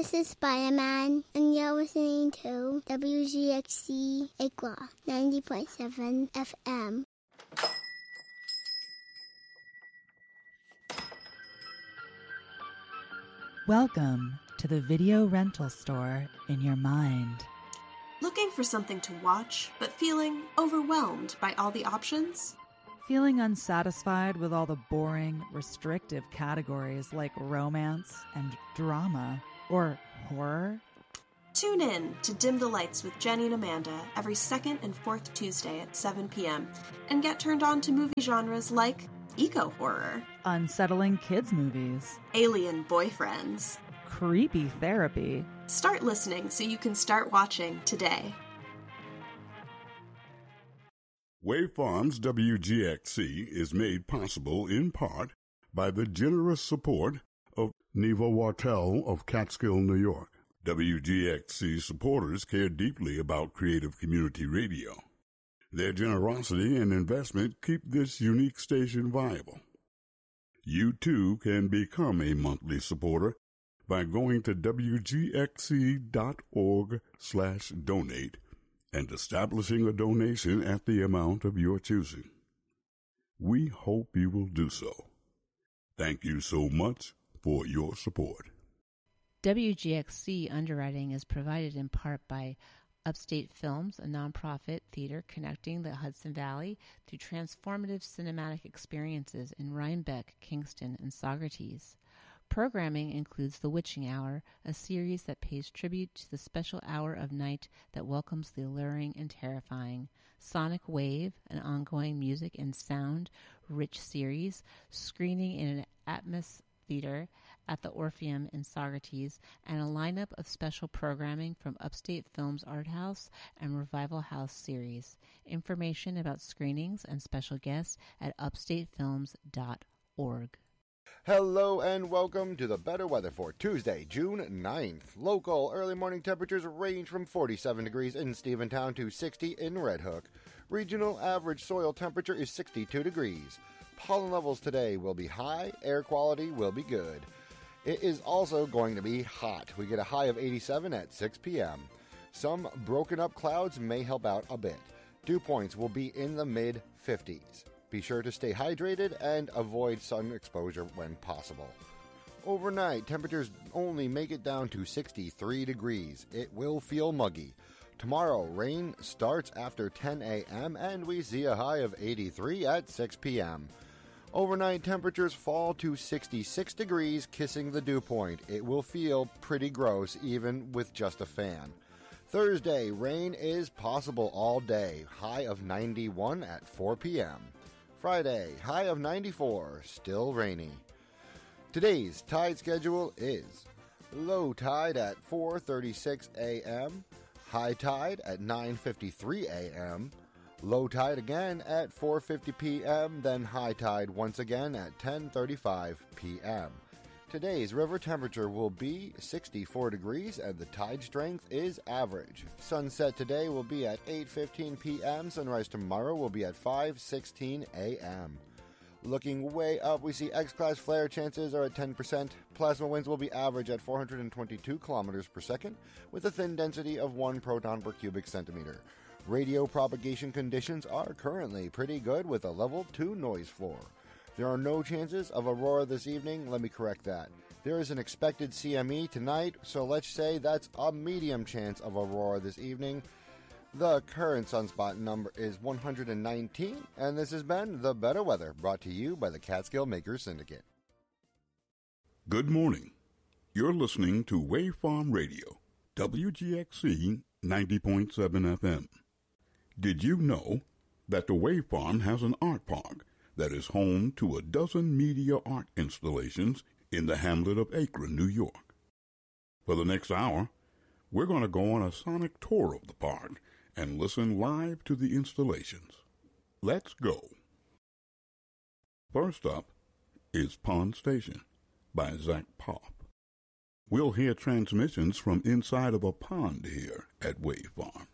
this is Spider-Man, and you're listening to WGXC Aqua 90.7 FM. Welcome to the video rental store in your mind. Looking for something to watch, but feeling overwhelmed by all the options? Feeling unsatisfied with all the boring, restrictive categories like romance and drama or horror? Tune in to Dim the Lights with Jenny and Amanda every second and fourth Tuesday at 7 p.m. and get turned on to movie genres like eco-horror, unsettling kids movies, alien boyfriends, creepy therapy. Start listening so you can start watching today. Wave Farms WGXC is made possible in part by the generous support of Neva Wartell of Catskill, New York. WGXC supporters care deeply about creative community radio. Their generosity and investment keep this unique station viable. You too can become a monthly supporter by going to wgxc.org/donate and establishing a donation at the amount of your choosing. We hope you will do so. Thank you so much for your support. WGXC underwriting is provided in part by Upstate Films, a nonprofit theater connecting the Hudson Valley through transformative cinematic experiences in Rhinebeck, Kingston, and Saugerties. Programming includes The Witching Hour, a series that pays tribute to the special hour of night that welcomes the alluring and terrifying. Sonic Wave, an ongoing music and sound-rich series, screening in an Atmos Theater at the Orpheum in Saugerties, and a lineup of special programming from Upstate Films Art House and Revival House series. Information about screenings and special guests at upstatefilms.org. Hello and welcome to the better weather for Tuesday, June 9th. Local early morning temperatures range from 47 degrees in Stephentown to 60 in Red Hook. Regional average soil temperature is 62 degrees. Pollen levels today will be high, air quality will be good. It is also going to be hot. We get a high of 87 at 6 p.m. Some broken up clouds may help out a bit. Dew points will be in the mid-50s. Be sure to stay hydrated and avoid sun exposure when possible. Overnight, temperatures only make it down to 63 degrees. It will feel muggy. Tomorrow, rain starts after 10 a.m. and we see a high of 83 at 6 p.m. Overnight temperatures fall to 66 degrees, kissing the dew point. It will feel pretty gross even with just a fan. Thursday, rain is possible all day. High of 91 at 4 p.m. Friday, high of 94, still rainy. Today's tide schedule is low tide at 4:36 a.m., high tide at 9:53 a.m., low tide again at 4:50 p.m., then high tide once again at 10:35 p.m. Today's river temperature will be 64 degrees and the tide strength is average. Sunset today will be at 8:15 p.m. Sunrise tomorrow will be at 5:16 a.m. Looking way up, we see X-class flare chances are at 10%. Plasma winds will be average at 422 kilometers per second with a thin density of 1 proton per cubic centimeter. Radio propagation conditions are currently pretty good with a level 2 noise floor. There are no chances of aurora this evening. Let me correct that. There is an expected CME tonight, so let's say that's a medium chance of aurora this evening. The current sunspot number is 119, and this has been The Better Weather, brought to you by the Catskill Makers Syndicate. Good morning. You're listening to Wave Farm Radio, WGXC 90.7 FM. Did you know that the Wave Farm has an art park that is home to a dozen media art installations in the hamlet of Akron, New York? For the next hour, we're going to go on a sonic tour of the park and listen live to the installations. Let's go. First up is Pond Station by Zach Pop. We'll hear transmissions from inside of a pond here at Wave Farm.